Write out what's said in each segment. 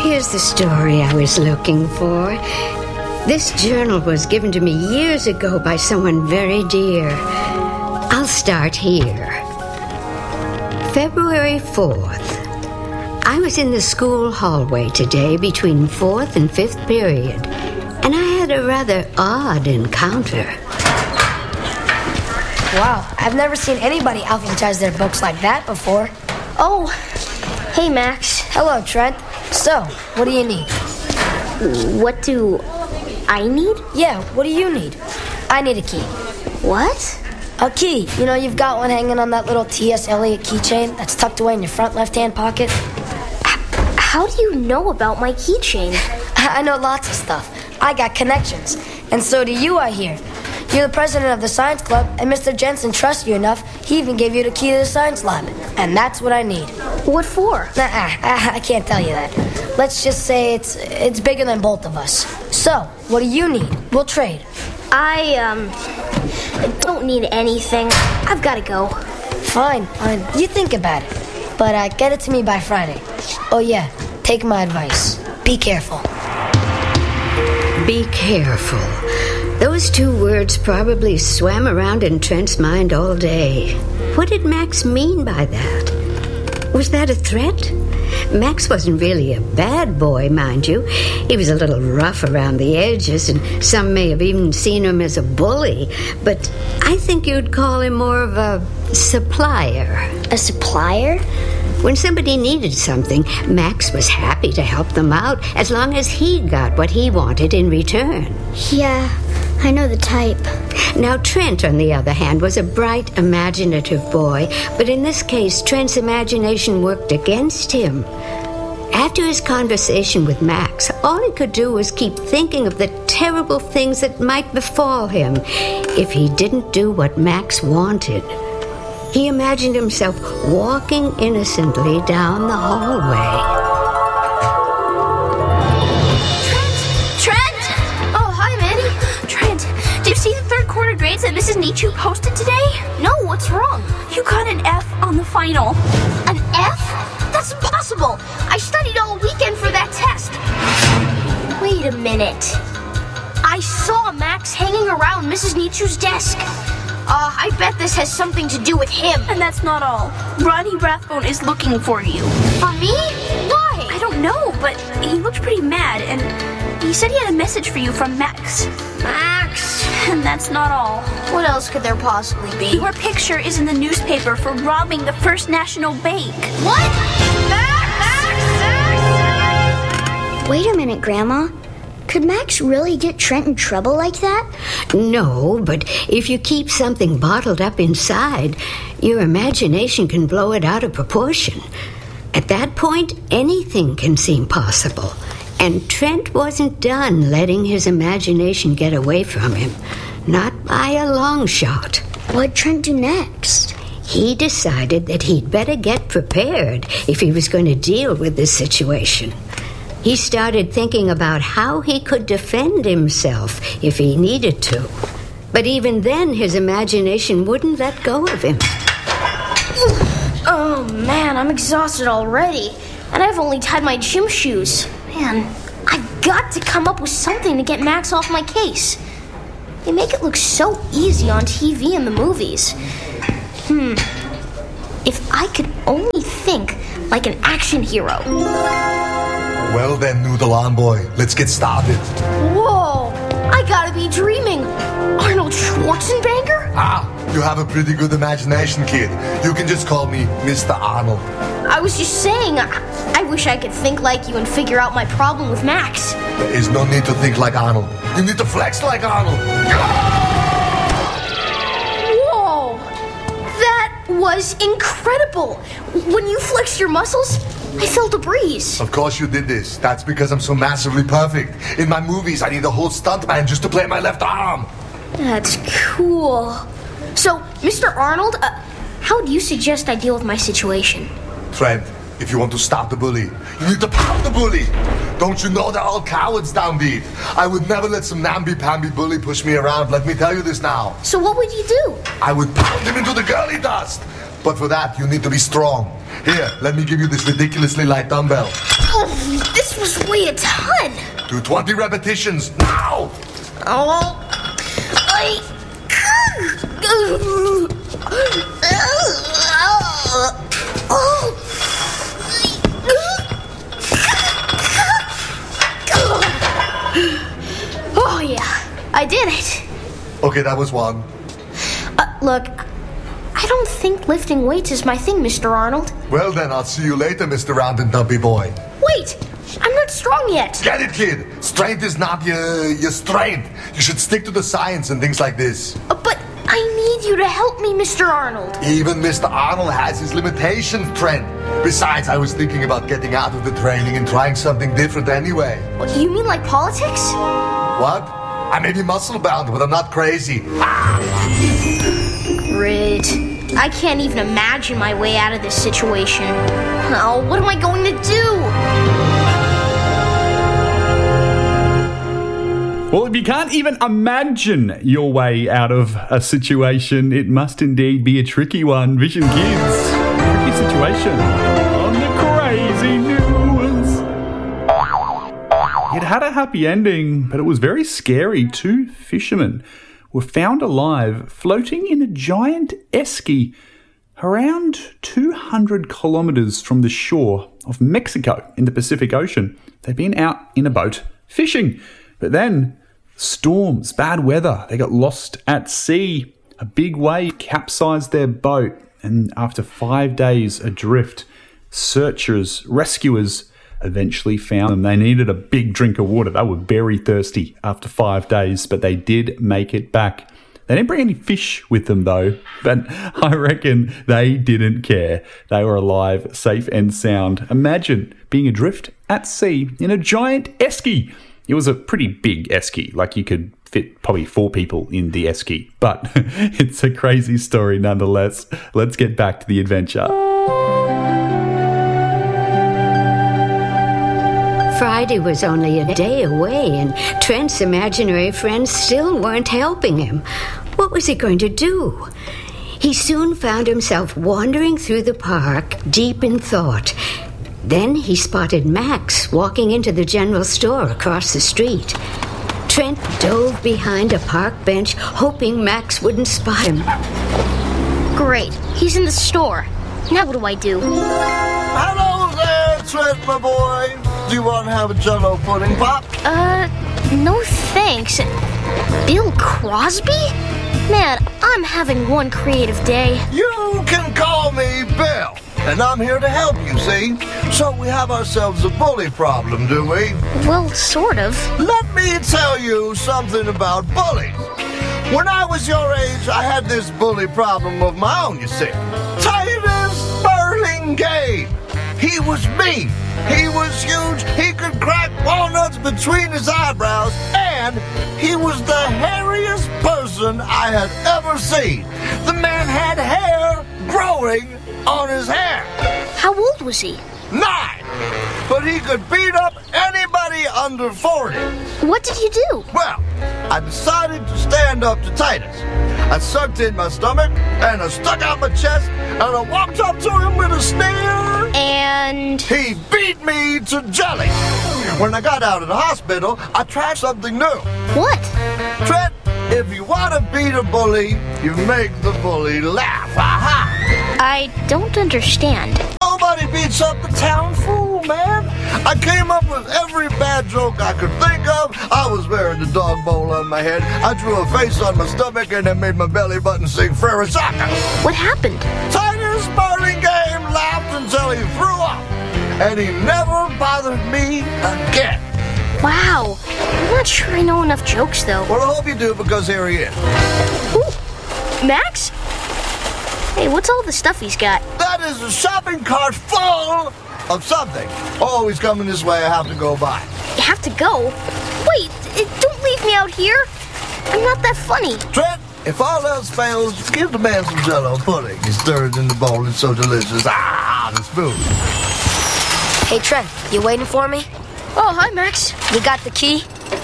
Here's the story I was looking for. This journal was given to me years ago by someone very dear. I'll start here. February 4th. I was in the school hallway today between 4th and 5th period, and I had a rather odd encounter. Wow, I've never seen anybody alphabetize their books like that before. Oh, hey, Max. Hello, Trent. So, what do you need? What do I need? Yeah, what do you need? I need a key. What? A key. You know, you've got one hanging on that little T.S. Eliot keychain that's tucked away in your front left-hand pocket. How do you know about my keychain? I know lots of stuff. I got connections. And so do you, I hear. You're the president of the science club, and Mr. Jensen trusts you enough, he even gave you the key to the science lab. And that's what I need. What for? I can't tell you that. Let's just say it's bigger than both of us. So, what do you need? We'll trade. I don't need anything. I've got to go. Fine. You think about it. But get it to me by Friday. Oh yeah, take my advice. Be careful. Be careful. Those two words probably swam around in Trent's mind all day. What did Max mean by that? Was that a threat? Max wasn't really a bad boy, mind you. He was a little rough around the edges, and some may have even seen him as a bully. But I think you'd call him more of a supplier. A supplier? When somebody needed something, Max was happy to help them out as long as he got what he wanted in return. Yeah, I know the type. Now, Trent, on the other hand, was a bright, imaginative boy, but in this case, Trent's imagination worked against him. After his conversation with Max, all he could do was keep thinking of the terrible things that might befall him if he didn't do what Max wanted. He imagined himself walking innocently down the hallway. Trent! Oh, hi, Manny. Trent, did you see the third quarter grades that Mrs. Nietzsche posted today? No, what's wrong? You got an F on the final. An F? That's impossible. I studied all weekend for that test. Wait a minute. I saw Max hanging around Mrs. Nietzsche's desk. I bet this has something to do with him. And that's not all. Rodney Rathbone is looking for you. For me? Why? I don't know, but he looked pretty mad, and he said he had a message for you from Max. Max. And that's not all. What else could there possibly be? Your picture is in the newspaper for robbing the First National Bank. What? Max! Wait a minute, Grandma. Could Max really get Trent in trouble like that? No, but if you keep something bottled up inside, your imagination can blow it out of proportion. At that point, anything can seem possible. And Trent wasn't done letting his imagination get away from him. Not by a long shot. What'd Trent do next? He decided that he'd better get prepared if he was going to deal with this situation. He started thinking about how he could defend himself if he needed to. But even then, his imagination wouldn't let go of him. Oh, man, I'm exhausted already. And I've only tied my gym shoes. Man, I've got to come up with something to get Max off my case. They make it look so easy on TV and the movies. If I could only think like an action hero. Well then, Noodle On Boy, let's get started. Whoa, I gotta be dreaming. Arnold Schwarzenegger? You have a pretty good imagination, kid. You can just call me Mr. Arnold. I was just saying, I wish I could think like you and figure out my problem with Max. There is no need to think like Arnold. You need to flex like Arnold. Whoa, that was incredible. When you flexed your muscles, I felt a breeze. Of course you did this. That's because I'm so massively perfect. In my movies, I need a whole stuntman just to play my left arm. That's cool. So, Mr. Arnold, how do you suggest I deal with my situation? Trent, if you want to stop the bully, you need to pound the bully. Don't you know they're all cowards down deep? I would never let some namby-pamby bully push me around. Let me tell you this now. So what would you do? I would pound him into the girly dust. But for that, you need to be strong. Here, let me give you this ridiculously light dumbbell. Oh, this must weigh a ton. Do 20 repetitions, now! Oh, Oh, yeah. I did it. Okay, that was one. Look, I don't think lifting weights is my thing, Mr. Arnold. Well then, I'll see you later, Mr. Round and Dumpy Boy. Wait, I'm not strong yet. Get it, kid! Strength is not your strength. You should stick to the science and things like this. But I need you to help me, Mr. Arnold. Even Mr. Arnold has his limitations, Trent. Besides, I was thinking about getting out of the training and trying something different anyway. You mean like politics? What? I may be muscle-bound, but I'm not crazy. Great. I can't even imagine my way out of this situation. Oh, what am I going to do? Well, if you can't even imagine your way out of a situation, it must indeed be a tricky one. Vision Kids, tricky situation on the Crazy News. It had a happy ending, but it was very scary. 2 fishermen were found alive floating in a giant esky around 200 kilometers from the shore of Mexico in the Pacific Ocean. They'd been out in a boat fishing, but then storms, bad weather, they got lost at sea. A big wave capsized their boat, and after 5 days adrift, rescuers eventually found them. They needed a big drink of water. They were very thirsty after 5 days, but they did make it back. They didn't bring any fish with them though, but I reckon they didn't care. They were alive, safe and sound. Imagine being adrift at sea in a giant esky. It was a pretty big esky, like you could fit probably 4 people in the esky, but it's a crazy story nonetheless. Let's get back to the adventure. Friday was only a day away, and Trent's imaginary friends still weren't helping him. What was he going to do? He soon found himself wandering through the park, deep in thought. Then he spotted Max walking into the general store across the street. Trent dove behind a park bench, hoping Max wouldn't spot him. Great, he's in the store. Now what do I do? Hello there, Trent, my boy. Do you want to have a Jell-O pudding pop? No thanks. Bill Crosby? Man, I'm having one creative day. You can call me Bill, and I'm here to help you, see? So we have ourselves a bully problem, do we? Well, sort of. Let me tell you something about bullies. When I was your age, I had this bully problem of my own, you see. Titus Burlingame. He was mean. He was huge. He could crack walnuts between his eyebrows, and he was the hairiest person I had ever seen. The man had hair growing on his hair. How old was he? 9. But he could beat up anybody under 40. What did you do? Well, I decided to stand up to Titus. I sucked in my stomach, and I stuck out my chest, and I walked up to him with a sneer. And He beat me to jelly. When I got out of the hospital, I tried something new. what? Trent, if you want to beat a bully, you make the bully laugh. Aha! I don't understand. Nobody beats up the town fool, man. I came up with every bad joke I could think of. I was wearing the dog bowl on my head. I drew a face on my stomach and then made my belly button sing Farasaka. What happened? Titus Burlingame laughed until he threw up. And he never bothered me again. Wow. I'm not sure I know enough jokes, though. Well, I hope you do, because here he is. Ooh, Max? Hey, what's all the stuff he's got? That is a shopping cart full of something. Oh, he's coming this way. I have to go by. You have to go? Wait, don't leave me out here. I'm not that funny. Trent, if all else fails, give the man some Jell-O pudding. He stirs in the bowl. It's so delicious. Ah, the spoon. Hey, Trent, you waiting for me? Oh, hi, Max. You got the key?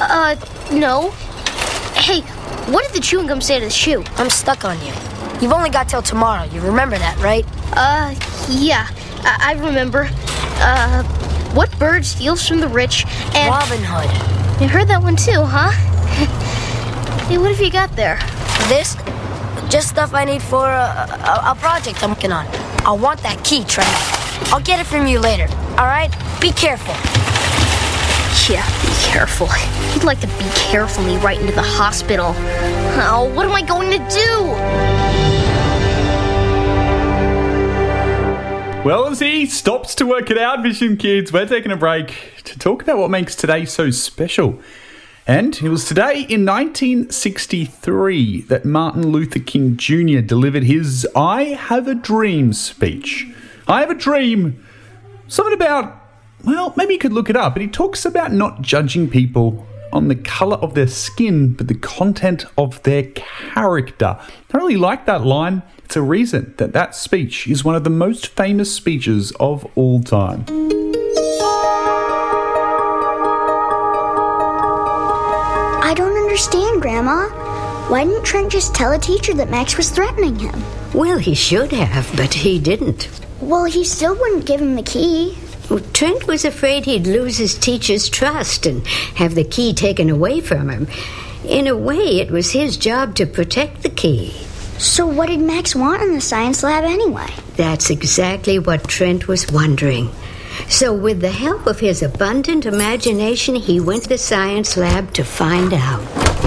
No. Hey, what did the chewing gum say to the shoe? I'm stuck on you. You've only got till tomorrow. You remember that, right? Yeah. I remember. What bird steals from the rich and... Robin Hood. You heard that one too, huh? Hey, what have you got there? This? Just stuff I need for a project I'm working on. I want that key, Trent. I'll get it from you later, all right? Be careful. Yeah, be careful. You'd like to be careful me right into the hospital. Oh, what am I going to do? Well, as he stops to work it out, Vision Kids, we're taking a break to talk about what makes today so special. And it was today in 1963 that Martin Luther King Jr. delivered his I Have a Dream speech. I have a dream. Something about, well, maybe you could look it up, but he talks about not judging people on the colour of their skin, but the content of their character. I really like that line. It's a reason that that speech is one of the most famous speeches of all time. I don't understand, Grandma. Why didn't Trent just tell a teacher that Max was threatening him? Well, he should have, but he didn't. Well, he still wouldn't give him the key. Well, Trent was afraid he'd lose his teacher's trust and have the key taken away from him. In a way, it was his job to protect the key. So what did Max want in the science lab anyway? That's exactly what Trent was wondering. So with the help of his abundant imagination, he went to the science lab to find out.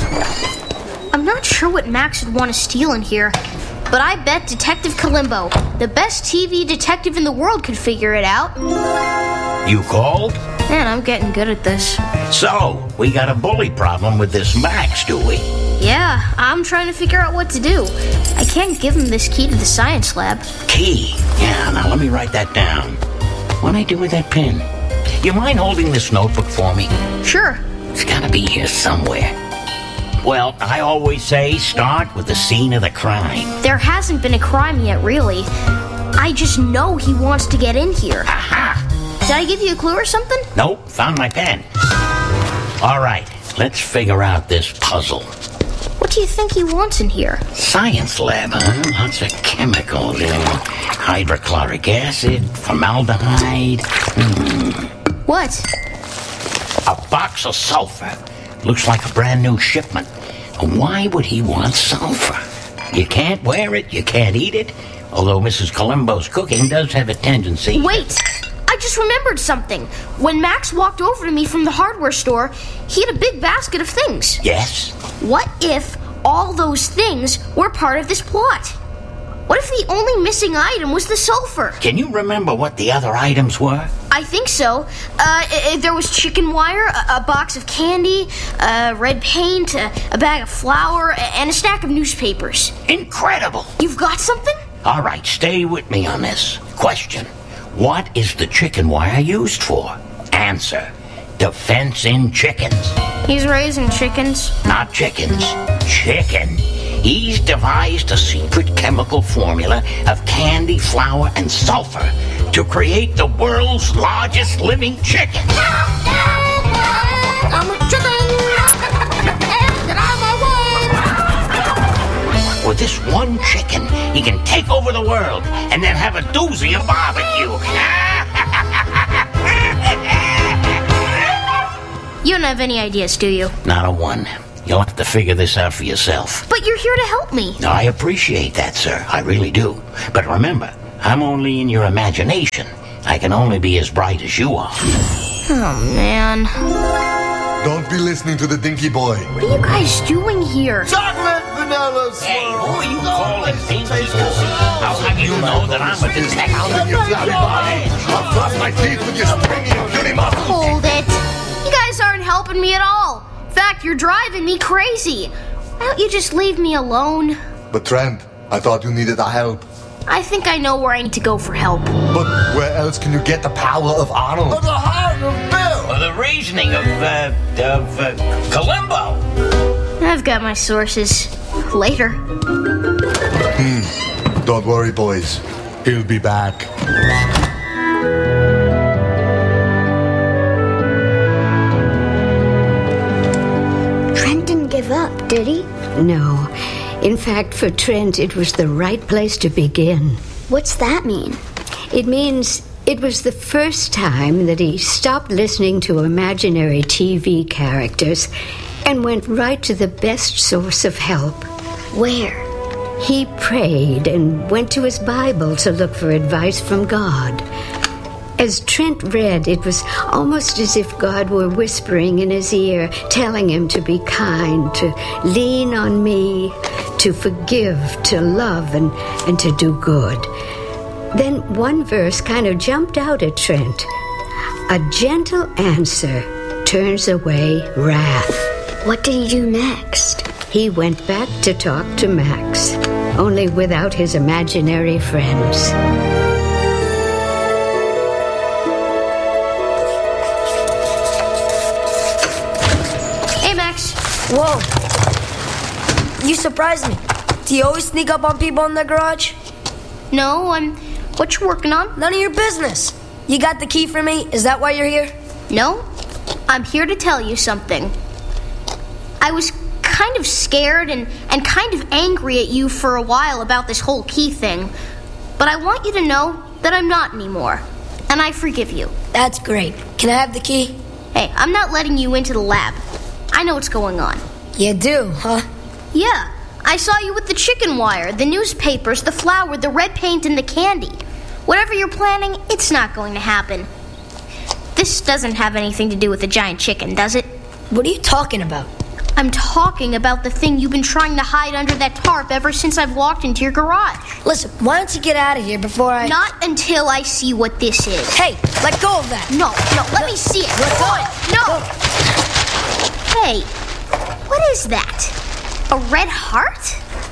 I'm not sure what Max would want to steal in here, but I bet Detective Columbo, the best TV detective in the world, could figure it out. You called? Man, I'm getting good at this. So, we got a bully problem with this Max, do we? Yeah, I'm trying to figure out what to do. I can't give him this key to the science lab. Key? Yeah, now let me write that down. What do I do with that pen? You mind holding this notebook for me? Sure. It's gotta be here somewhere. Well, I always say start with the scene of the crime. There hasn't been a crime yet, really. I just know he wants to get in here. Aha! Did I give you a clue or something? Nope, found my pen. All right, let's figure out this puzzle. What do you think he wants in here? Science lab, huh? Lots of chemicals. Hydrochloric acid, formaldehyde. What? A box of sulfur. Looks like a brand new shipment. Why would he want sulfur? You can't wear it, you can't eat it. Although Mrs. Columbo's cooking does have a tendency... Wait! I just remembered something. When Max walked over to me from the hardware store, he had a big basket of things. Yes? What if all those things were part of this plot? What if the only missing item was the sulfur? Can you remember what the other items were? I think so. There was chicken wire, a box of candy, red paint, a bag of flour, and a stack of newspapers. Incredible! You've got something? All right, stay with me on this. Question. What is the chicken wire used for? Answer. To fence in chickens. He's raising chickens. Not chickens. Chicken. He's devised a secret chemical formula of candy, flour, and sulfur to create the world's largest living chicken. I'm a chicken! And I'm a one! With this one chicken, he can take over the world and then have a doozy of barbecue. You don't have any ideas, do you? Not a one. You'll have to figure this out for yourself. But you're here to help me. I appreciate that, sir. I really do. But remember, I'm only in your imagination. I can only be as bright as you are. Oh, man. Don't be listening to the dinky boy. What are you guys doing here? Chocolate vanilla swirl. Hey, who are you calling dinky boy? How have you know that I'm a detective? You flabby body. I'll cross my teeth with your stringy and dirty mouth. Hold it. You guys aren't helping me at all. In fact, you're driving me crazy. Why don't you just leave me alone? But Trent, I thought you needed our help. I think I know where I need to go for help. But where else can you get the power of Arnold? Of the heart of Bill. Or the reasoning of Columbo. I've got my sources. Later. Don't worry, boys. He'll be back. Trent didn't give up, did he? No. In fact, for Trent, it was the right place to begin. What's that mean? It means It was the first time that he stopped listening to imaginary TV characters and went right to the best source of help. Where? He prayed and went to his Bible to look for advice from God. As Trent read, it was almost as if God were whispering in his ear, telling him to be kind, to lean on me, to forgive, to love, and to do good. Then one verse kind of jumped out at Trent. A gentle answer turns away wrath. What did he do next? He went back to talk to Max, only without his imaginary friends. Hey, Max. Whoa. You surprised me. Do you always sneak up on people in their garage? No, what you working on? None of your business. You got the key for me? Is that why you're here? No, I'm here to tell you something. I was kind of scared and kind of angry at you for a while about this whole key thing. But I want you to know that I'm not anymore. And I forgive you. That's great. Can I have the key? Hey, I'm not letting you into the lab. I know what's going on. You do, huh? Yeah, I saw you with the chicken wire, the newspapers, the flour, the red paint, and the candy. Whatever you're planning, it's not going to happen. This doesn't have anything to do with the giant chicken, does it? What are you talking about? I'm talking about the thing you've been trying to hide under that tarp ever since I've walked into your garage. Listen, why don't you get out of here before I... Not until I see what this is. Hey, let go of that. No, let me see it. Let go. No. Hey, what is that? A red heart?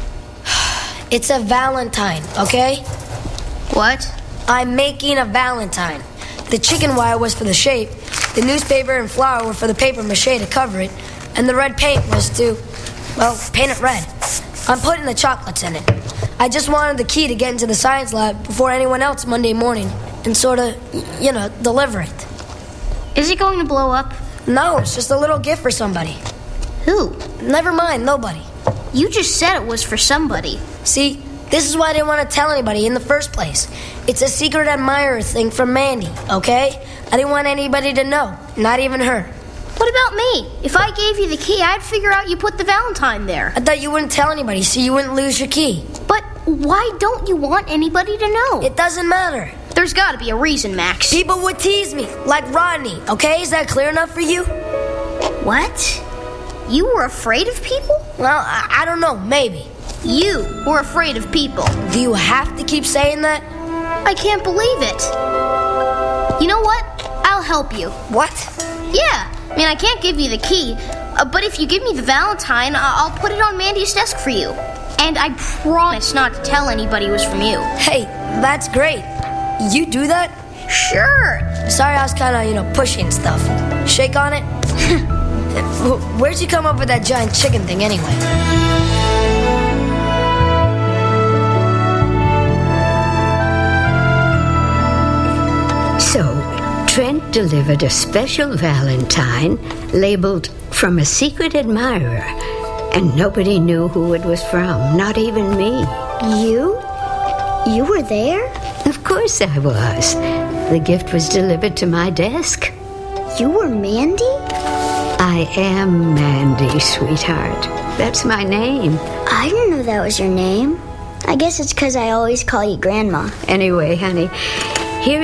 It's a Valentine, okay? What? I'm making a Valentine. The chicken wire was for the shape, the newspaper and flour were for the paper mache to cover it, and the red paint was to, well, paint it red. I'm putting the chocolates in it. I just wanted the key to get into the science lab before anyone else Monday morning and sort of, deliver it. Is it going to blow up? No, it's just a little gift for somebody. Who? Never mind, nobody. You just said it was for somebody. See, this is why I didn't want to tell anybody in the first place. It's a secret admirer thing from Mandy, okay? I didn't want anybody to know, not even her. What about me? If I gave you the key, I'd figure out you put the Valentine there. I thought you wouldn't tell anybody so you wouldn't lose your key. But why don't you want anybody to know? It doesn't matter. There's got to be a reason, Max. People would tease me, like Rodney, okay? Is that clear enough for you? What? You were afraid of people? Well, I don't know, maybe. You were afraid of people. Do you have to keep saying that? I can't believe it. You know what? I'll help you. What? Yeah. I mean, I can't give you the key, but if you give me the Valentine, I'll put it on Mandy's desk for you. And I promise not to tell anybody it was from you. Hey, that's great. You do that? Sure. Sorry I was kind of, pushing stuff. Shake on it? Where'd you come up with that giant chicken thing anyway? So, Trent delivered a special Valentine labeled "From a Secret Admirer," and nobody knew who it was from, not even me. You? You were there? Of course I was. The gift was delivered to my desk. You were Mandy? I am Mandy, sweetheart. That's my name. I didn't know that was your name. I guess it's because I always call you Grandma. Anyway, honey,